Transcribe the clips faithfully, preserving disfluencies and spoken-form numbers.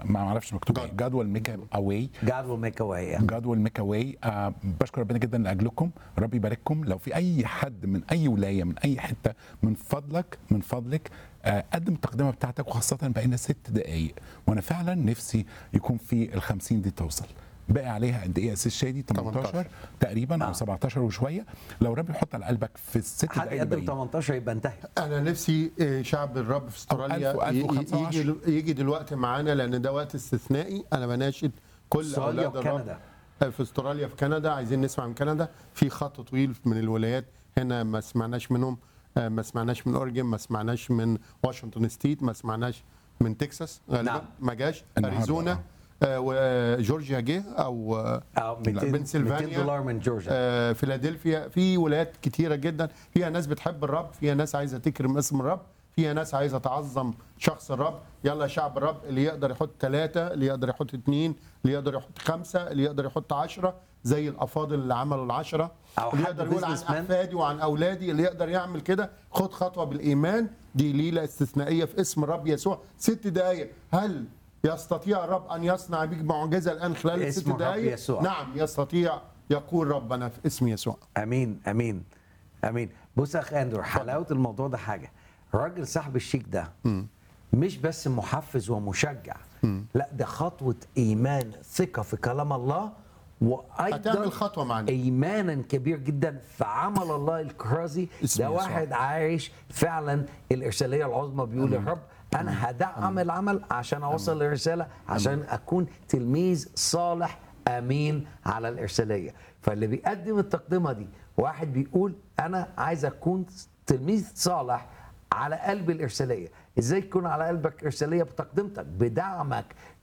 ما اعرفش مكتوب ايه. God will make a way. God will make a way. God will make a way. آه بشكر ربنا جدا لاجلكم، رب يبارككم. لو في اي حد من اي ولايه من اي حته، من فضلك من فضلك آه قدم التقدمه بتاعتك، وخاصه بقينا ست دقائق وانا فعلا نفسي يكون في الخمسين دي توصل. باقي عليها قد ايه يا استاذ شادي؟ تمنتاشر تقريبا او آه. سبعتاشر وشويه. لو رب يحط على قلبك في الست حد دقائق يقدم الباقيين. تمنتاشر يبقى انتهى. انا نفسي آه، شعب الرب في استراليا ألف وألف وخمسة ي- يجي يجي دلوقتي معانا، لان ده وقت استثنائي. انا بناشد كل استراليا اولاد الرب وكندا. آه، في استراليا في كندا، عايزين نسمع من كندا. في خط طويل من الولايات هنا ما سمعناش منهم، آه، ما سمعناش من اورجن، ما سمعناش من واشنطن ستيت، ما سمعناش من تكساس غالبا. نعم. ما جاش النهاردة، اريزونا آه. آه، وجورجيا جه، او آه، أو ميتين بنسلفانيا، ميتين دولار من جورجيا. آه، فيلادلفيا. في ولايات كتيرة جدا فيها ناس بتحب الرب، فيها ناس عايزة تكرم اسم الرب، فيها ناس عايزة تعظم شخص الرب. يلا يا شعب الرب، اللي يقدر يحط ثلاثة، اللي يقدر يحط اثنين، اللي يقدر يحط خمسة، اللي يقدر يحط عشرة زي الأفاضل اللي عملوا العشرة، أو اللي حد يقدر يقول عن businessman. أحفادي وعن أولادي، اللي يقدر يعمل كده. خد خطوة بالإيمان. دي ليلة استثنائية في اسم الرب يسوع. ست دقايق. هل يستطيع الرب أن يصنع بك معجزة الآن خلال اسم الست الرب دقايق؟ يسوع. نعم يستطيع، يقول ربنا في اسم يسوع. امين امين امين. بص يا اخ اندرو، حلاوه الموضوع ده حاجه. راجل صاحب الشيك ده مش بس محفز ومشجع، لا ده خطوه ايمان، ثقه في كلام الله، وايضا هتعمل خطوة معنا. ايمانا كبير جدا في عمل الله الكرازي. اسم ده يسوع. واحد عايش فعلا الارساليه العظمى، بيقول يا رب انا هدعم العمل عشان اوصل الرساله، عشان اكون تلميذ صالح امين على الارساليه. فاللي بيقدم التقدمه دي واحد بيقول انا عايز اكون تلميذ صالح على قلب الارساليه. ازاي تكون على قلبك ارساليه؟ بتقدمتك، بدعمك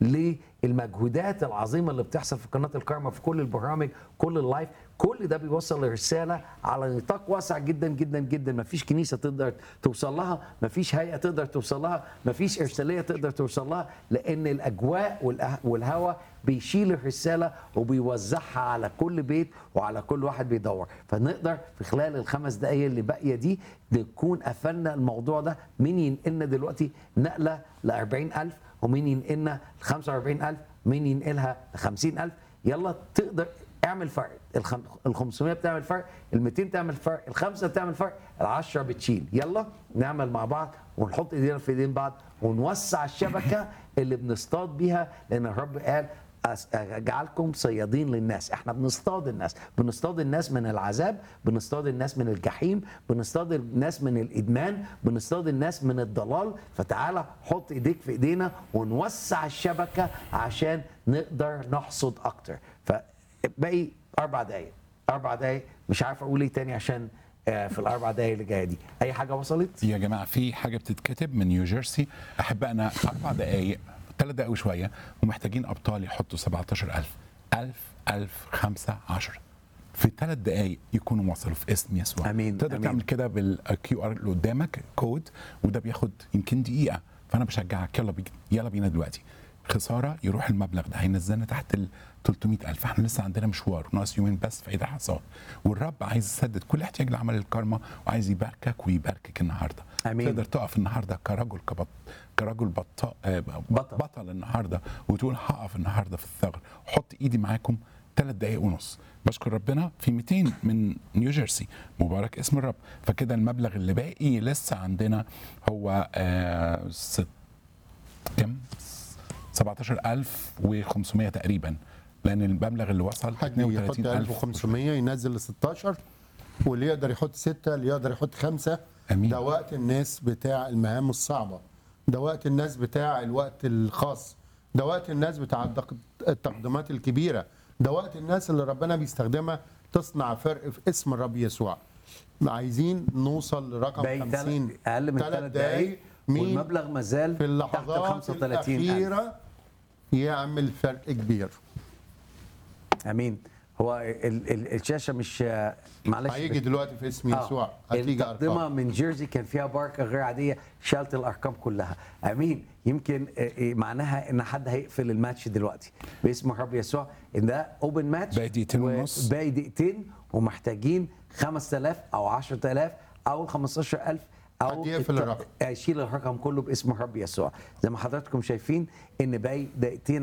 للمجهودات العظيمه اللي بتحصل في قناه الكارما، في كل البرامج، كل اللايف. كل ده بيوصل الرساله على نطاق واسع جدا جدا جدا. مفيش كنيسه تقدر توصل لها، مفيش هيئه تقدر توصل لها، مفيش ارساليه تقدر توصل لها، لان الاجواء والأه- والهواء بيشيل الرساله وبيوزعها على كل بيت وعلى كل واحد بيدور. فنقدر في خلال الخمس دقائق اللي باقيه دي نكون قفلنا الموضوع ده. مين ينقلنا دلوقتي نقله ل أربعين ألف، ومين ينقلنا ل خمسة وأربعين ألف، مين ينقلها ل خمسين ألف. يلا تقدر اعمل فرق. ال خمسمية بتعمل فرق، ال ميتين تعمل فرق، الخمسة بتعمل فرق، العشرة بتشيل. يلا نعمل مع بعض ونحط ايدينا في ايدين بعض ونوسع الشبكة اللي بنصطاد بيها، لان الرب قال اجعلكم صيادين للناس. احنا بنصطاد الناس، بنصطاد الناس من العذاب، بنصطاد الناس من الجحيم، بنصطاد الناس من الادمان، بنصطاد الناس من الضلال. فتعالى حط ايديك في ايدينا ونوسع الشبكة عشان نقدر نحصد اكتر. فباقي اربع دقايق، اربع دقايق مش عارف اقول ايه تاني عشان آه، في الاربع دقايق اللي جايه دي اي حاجه وصلت. يا جماعه في حاجه بتتكتب من نيوجيرسي، احبائنا اربع دقائق، ثلاث دقائق وشويه، ومحتاجين ابطال يحطوا سبعتاشر ألف، ألف ألف خمسة عشر في ثلاث دقائق يكونوا وصلوا في اسم يسوع. امين. تقدر أمين. تعمل كده بالكيو ار اللي قدامك كود، وده بياخد يمكن دقيقه. فانا بشجعك يلا بينا، يلا بينا دلوقتي. خساره يروح المبلغ ده هينزلنا تحت ال ثلاثمية ألف. احنا لسه عندنا مشوار، ناقص يومين بس في عيد الحصاد، والرب عايز يسدد كل احتياج لعمل الكارما، وعايز يباركك ويباركك النهارده. امين. تقدر تقف النهارده كرجل كبط كرجل بطل بطل. بطل النهارده وتقول هقف النهارده في الثغر، حط ايدي معاكم ثلاث دقائق ونص. بشكر ربنا في ميتين من نيوجيرسي، مبارك اسم الرب. فكده المبلغ اللي باقي لسه عندنا هو آه ست كم سبعتاشر ألف وخمسمية تقريبا، لان المبلغ اللي وصل حد اتنين يحط وتلاتين ألف ألف. وخمسمية ينزل ل ستاشر، واللي يقدر يحط ستة، اللي يقدر يحط خمسة. أمين. ده وقت الناس بتاع المهام الصعبة، ده وقت الناس بتاع الوقت الخاص، ده وقت الناس بتاع التق- التقدمات الكبيرة، ده وقت الناس اللي ربنا بيستخدمها تصنع فرق في اسم الرب يسوع. عايزين نوصل لرقم باقي خمسين، تل- اقل من تلات ثلاث دقائق، مين والمبلغ ما زال في تحت اللحظات خمسة وتلاتين ألف. الأخيرة يعمل فرق كبير. امين. هو ال ال الشاشه مش معلش هيجي دلوقتي في اسم آه. يسوع هتيجي التقدمه ارقام. من جيرسي كان فيها بركه غير عاديه، شالت الارقام كلها. امين. يمكن آه، آه، معناها ان حد هيقفل الماتش دلوقتي باسم الرب يسوع، ان ده اوبن ماتش، باقي دقيقتين ونص. باقي دقيقتين، ومحتاجين خمسة آلاف او عشرة آلاف او خمستاشر ألف حد يقفل الرقم. يشيل الرقم كله باسم الرب يسوع. زي ما حضراتكم شايفين ان باقي دقيقتين